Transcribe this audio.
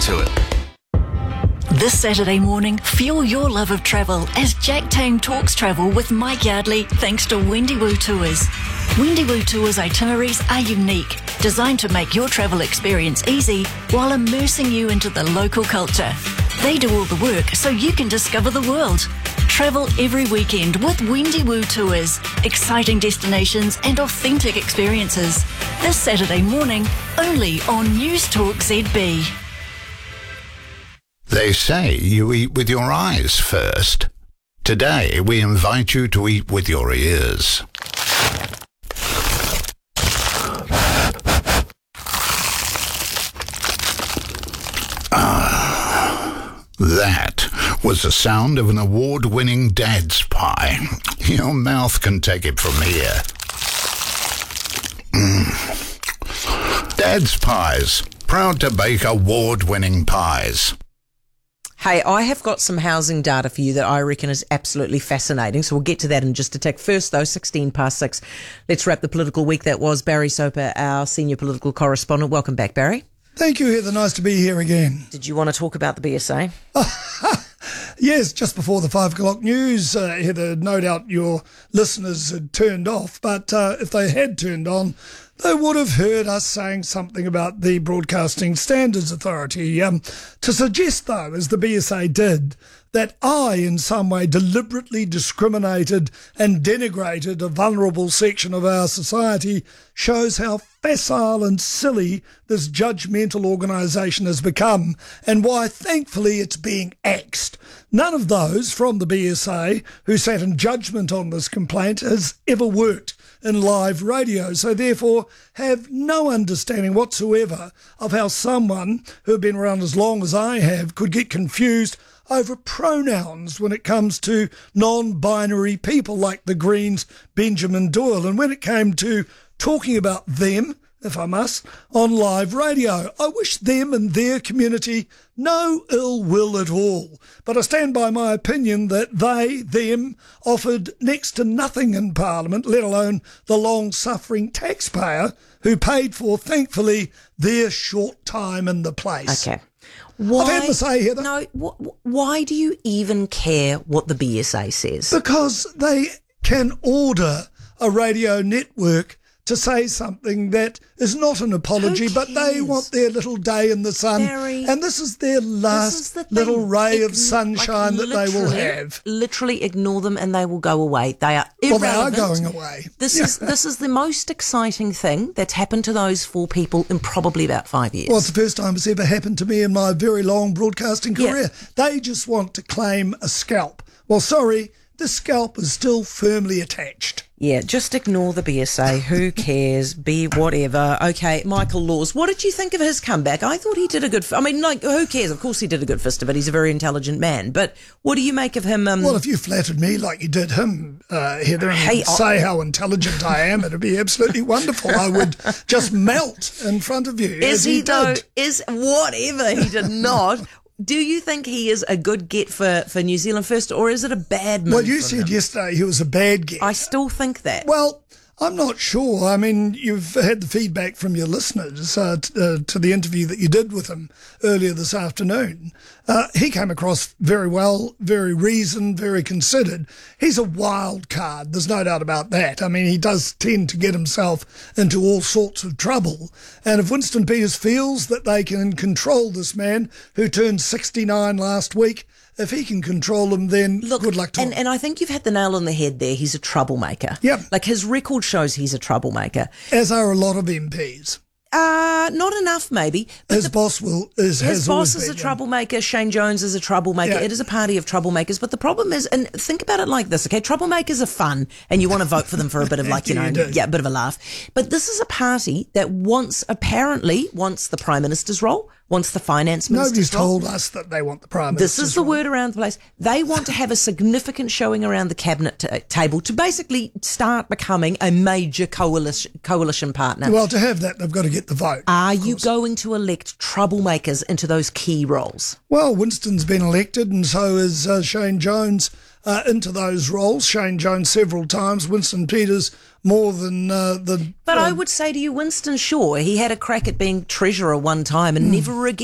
to it. This Saturday morning, fuel your love of travel as Jack Tame talks travel with Mike Yardley thanks to Wendywoo Tours. Wendywoo Tours itineraries are unique, designed to make your travel experience easy while immersing you into the local culture. They do all the work so you can discover the world. Travel every weekend with Wendywoo Tours. Exciting destinations and authentic experiences. This Saturday morning, only on News Talk ZB. They say you eat with your eyes first. Today, we invite you to eat with your ears. That was the sound of an award-winning Dad's Pie. Your mouth can take it from here. Dad's Pies, proud to bake award-winning pies. Hey, I have got some housing data for you that I reckon is absolutely fascinating. So we'll get to that in just a tick. First, though, 6:16. Let's wrap the political week that was. Barry Soper, our senior political correspondent. Welcome back, Barry. Thank you, Heather. Nice to be here again. Did you want to talk about the BSA? Yes, just before the 5 o'clock news, Heather, no doubt your listeners had turned off, but if they had turned on, they would have heard us saying something about the Broadcasting Standards Authority. To suggest, though, as the BSA did, that I in some way deliberately discriminated and denigrated a vulnerable section of our society shows how facile and silly this judgmental organisation has become and why, thankfully, it's being axed. None of those from the BSA who sat in judgment on this complaint has ever worked in live radio, so therefore have no understanding whatsoever of how someone who have been around as long as I have could get confused over pronouns when it comes to non-binary people like the Greens' Benjamin Doyle, and when it came to talking about them, if I must, on live radio. I wish them and their community no ill will at all, but I stand by my opinion that them offered next to nothing in Parliament, let alone the long-suffering taxpayer who paid for, thankfully, their short time in the place. Okay. Why, I've had to say, Heather. No, why do you even care what the BSA says? Because they can order a radio network to say something that is not an apology, but they want their little day in the sun. Barry, and this is their last little ray of sunshine that they will have. Literally ignore them and they will go away. They are irrelevant. Well, they are going away. This is the most exciting thing that's happened to those four people in probably about 5 years. Well, it's the first time it's ever happened to me in my very long broadcasting career. Yeah. They just want to claim a scalp. Well, sorry, the scalp is still firmly attached. Yeah, just ignore the BSA. Who cares? Be whatever. Okay, Michael Laws. What did you think of his comeback? I thought he did a good... who cares? Of course he did a good fist of it. He's a very intelligent man. But what do you make of him? Well, if you flattered me like you did him, Heather, and say how intelligent I am, it'd be absolutely wonderful. I would just melt in front of you. Is he though? Is whatever he did not... Do you think he is a good get for New Zealand First, or is it a bad move? Well, you said yesterday he was a bad get. I still think that. Well, I'm not sure. I mean, you've had the feedback from your listeners to the interview that you did with him earlier this afternoon. He came across very well, very reasoned, very considered. He's a wild card, there's no doubt about that. I mean, he does tend to get himself into all sorts of trouble. And if Winston Peters feels that they can control this man who turned 69 last week, if he can control him, then good luck to him. And I think you've had the nail on the head there. He's a troublemaker. Yep. Like his record shows he's a troublemaker. As are a lot of MPs. Not enough, maybe. But his boss is a troublemaker. Shane Jones is a troublemaker. Yeah. It is a party of troublemakers. But the problem is, and think about it like this, okay? Troublemakers are fun, and you want to vote for them for a bit of a bit of a laugh. But this is a party that apparently wants the Prime Minister's role, wants the Finance Minister's role. Nobody's told us that they want the Prime Minister's role. This is the word around the place. They want to have a significant showing around the cabinet table to basically start becoming a major coalition partner. Well, to have that, they've got to get the vote. Are you going to elect troublemakers into those key roles? Well, Winston's been elected, and so is Shane Jones into those roles. Shane Jones several times, Winston Peters more than But I would say to you, Winston, sure, he had a crack at being treasurer one time and never again.